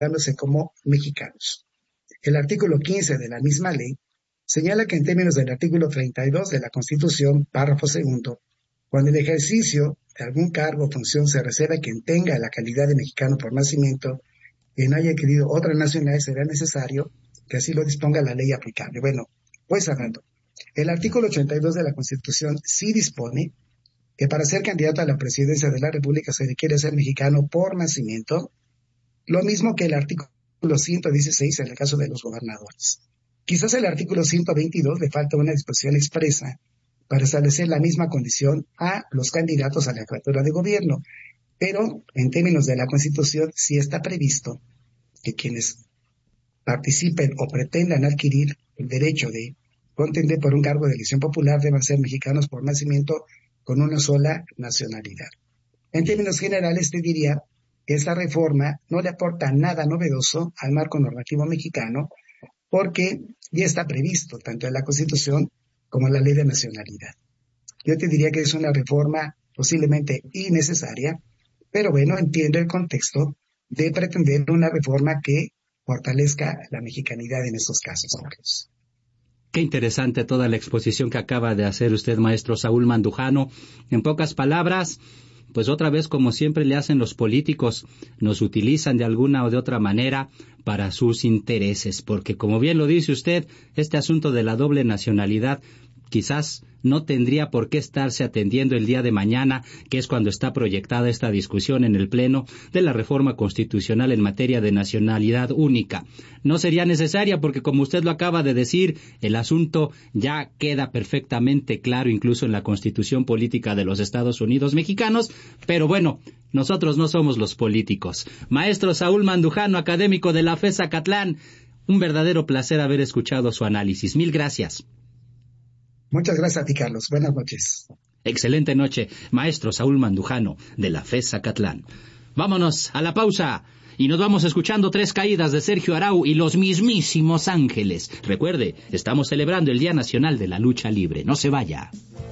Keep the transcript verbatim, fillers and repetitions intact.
considerándose como mexicanos. El artículo quince de la misma ley señala que en términos del artículo treinta y dos de la Constitución, párrafo segundo, cuando el ejercicio de algún cargo o función se reserva a quien tenga la calidad de mexicano por nacimiento y no haya adquirido otra nacionalidad, será necesario que así lo disponga la ley aplicable. Bueno, pues hablando, el artículo ochenta y dos de la Constitución sí dispone que para ser candidato a la presidencia de la República se requiere ser mexicano por nacimiento, lo mismo que el artículo ciento dieciséis en el caso de los gobernadores. Quizás el artículo ciento veintidós le falta una disposición expresa para establecer la misma condición a los candidatos a la jefatura de gobierno, pero en términos de la Constitución sí está previsto que quienes participen o pretendan adquirir el derecho de contender por un cargo de elección popular deban ser mexicanos por nacimiento con una sola nacionalidad. En términos generales, te diría que esta reforma no le aporta nada novedoso al marco normativo mexicano porque ya está previsto tanto en la Constitución como en la Ley de Nacionalidad. Yo te diría que es una reforma posiblemente innecesaria, pero bueno, entiendo el contexto de pretender una reforma que fortalezca la mexicanidad en estos casos, Carlos. Qué interesante toda la exposición que acaba de hacer usted, maestro Saúl Mandujano. En pocas palabras, pues otra vez, como siempre le hacen los políticos, nos utilizan de alguna o de otra manera para sus intereses, porque como bien lo dice usted, este asunto de la doble nacionalidad quizás no tendría por qué estarse atendiendo el día de mañana, que es cuando está proyectada esta discusión en el Pleno de la reforma constitucional en materia de nacionalidad única. No sería necesaria porque, como usted lo acaba de decir, el asunto ya queda perfectamente claro incluso en la Constitución Política de los Estados Unidos Mexicanos, pero bueno, nosotros no somos los políticos. Maestro Saúl Mandujano, académico de la F E S Acatlán, un verdadero placer haber escuchado su análisis. Mil gracias. Muchas gracias a ti, Carlos. Buenas noches. Excelente noche, maestro Saúl Mandujano, de la F E S Acatlán. Vámonos a la pausa y nos vamos escuchando Tres Caídas de Sergio Arau y los mismísimos Ángeles. Recuerde, estamos celebrando el Día Nacional de la Lucha Libre. No se vaya.